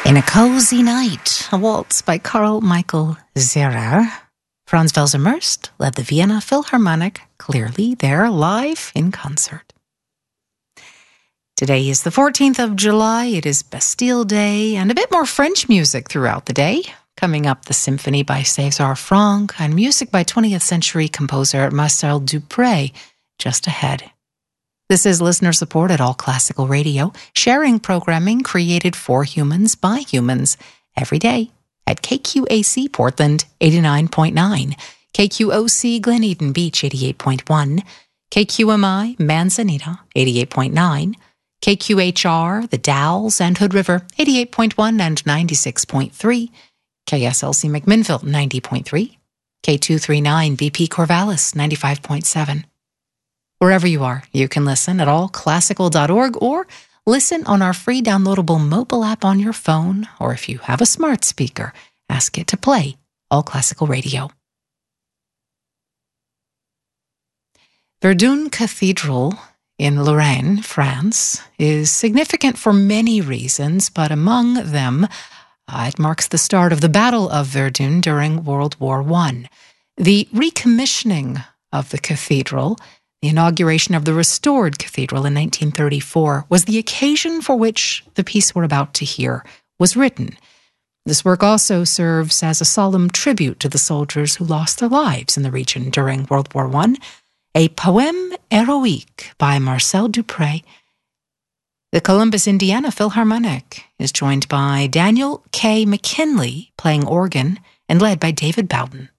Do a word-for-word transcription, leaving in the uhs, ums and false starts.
In a Cozy Night, a waltz by Carl Michael Zehrer. Franz Welser-Möst led the Vienna Philharmonic, clearly there live in concert. Today is the fourteenth of July, it is Bastille Day, and a bit more French music throughout the day. Coming up, the symphony by César Franck and music by twentieth century composer Marcel Dupré just ahead. This is listener-supported All Classical Radio, sharing programming created for humans by humans every day at K Q A C Portland eighty-nine point nine, K Q O C Glen Eden Beach eighty-eight point one, K Q M I Manzanita eighty-eight point nine, K Q H R The Dalles and Hood River eighty-eight point one and ninety-six point three, K S L C McMinnville ninety point three, K two thirty-nine B P Corvallis ninety-five point seven. Wherever you are, you can listen at all classical dot org or listen on our free downloadable mobile app on your phone, or if you have a smart speaker, ask it to play All Classical Radio. Verdun Cathedral in Lorraine, France, is significant for many reasons, but among them, uh, it marks the start of the Battle of Verdun during World War One. The recommissioning of the cathedral, the inauguration of the restored cathedral in nineteen thirty-four, was the occasion for which the piece we're about to hear was written. This work also serves as a solemn tribute to the soldiers who lost their lives in the region during World War One. A Poème Héroïque by Marcel Dupré. The Columbus, Indiana Philharmonic is joined by Daniel K. McKinley playing organ and led by David Bowden.